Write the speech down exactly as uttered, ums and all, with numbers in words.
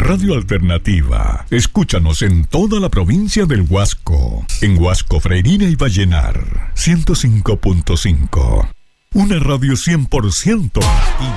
Radio Alternativa. Escúchanos en toda la provincia del Huasco. En Huasco, Freirina y Vallenar. ciento cinco punto cinco. Una radio cien por ciento.